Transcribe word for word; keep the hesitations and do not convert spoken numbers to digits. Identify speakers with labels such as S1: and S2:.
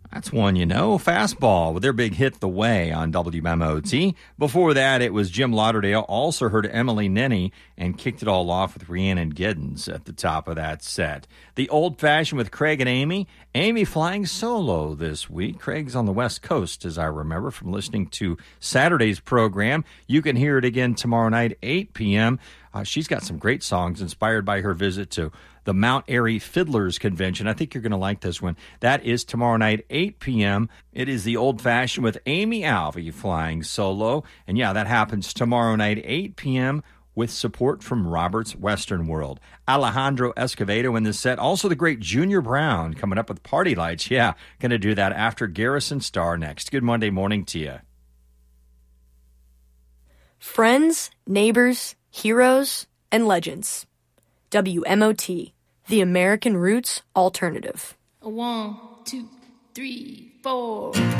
S1: That's one you know. Fastball with their big hit The Way on W M O T. Before that, it was Jim Lauderdale. Also heard Emily Nenny and kicked it all off with Rhiannon Giddens at the top of that set. The Old Fashioned with Craig and Amy. Amy flying solo this week. Craig's on the West Coast, as I remember from listening to Saturday's program. You can hear it again tomorrow night, eight p.m. Uh, she's got some great songs inspired by her visit to the Mount Airy Fiddlers Convention. I think you're going to like this one. That is tomorrow night, eight p.m. It is the Old Fashioned with Amy Alvey flying solo. And yeah, that happens tomorrow night, eight p.m. with support from Robert's Western World. Alejandro Escovedo in the set. Also the great Junior Brown coming up with Party Lights. Yeah, going to do that after Garrison Starr next. Good Monday morning to you.
S2: Friends, neighbors, heroes, and legends. W M O T, the American Roots Alternative.
S3: A one, two, three, four.